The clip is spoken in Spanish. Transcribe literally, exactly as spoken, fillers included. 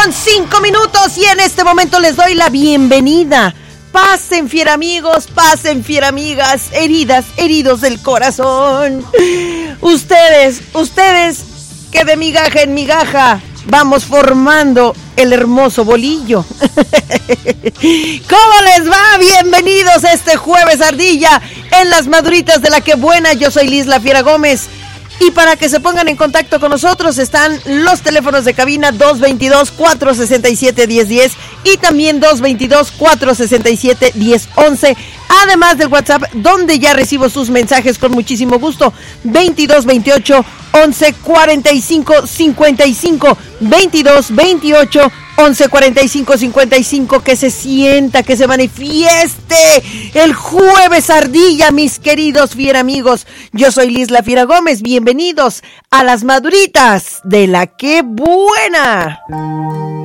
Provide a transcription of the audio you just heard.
con cinco minutos y en este momento les doy la bienvenida. Pasen, fiera amigos, pasen, fiera amigas, heridas, heridos del corazón. Ustedes, ustedes que de migaja en migaja vamos formando el hermoso bolillo. ¿Cómo les va? Bienvenidos a este jueves ardilla en las maduritas de la que buena. Yo soy Liz La Fiera Gómez. Y para que se pongan en contacto con nosotros están los teléfonos de cabina dos veintidós, cuatro sesenta y siete, diez diez y también dos veintidós, cuatro sesenta y siete, diez once, además del WhatsApp donde ya recibo sus mensajes con muchísimo gusto, veintidós veintiocho, once cuarenta y cinco, cincuenta y cinco, veintidós veintiocho, once cuarenta y cinco, cincuenta y cinco, que se sienta, que se manifieste el jueves ardilla, mis queridos fiera amigos. Yo soy Liz La Fiera Gómez, bienvenidos a las maduritas de la que buena.